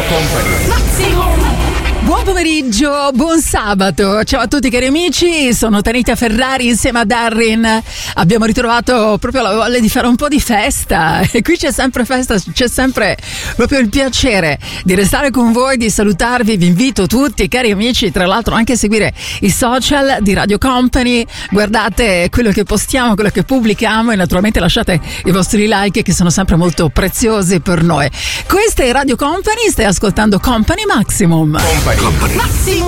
Company. Buon pomeriggio, buon sabato, ciao a tutti cari amici, sono Tanita Ferrari insieme a Darrin, abbiamo ritrovato proprio la voglia di fare un po' di festa e qui c'è sempre festa, c'è sempre proprio il piacere di restare con voi, di salutarvi, vi invito tutti cari amici tra l'altro anche a seguire i social di Radio Company, guardate quello che postiamo, quello che pubblichiamo e naturalmente lasciate i vostri like che sono sempre molto preziosi per noi. Questa è Radio Company, stai ascoltando Company Maximum. Company.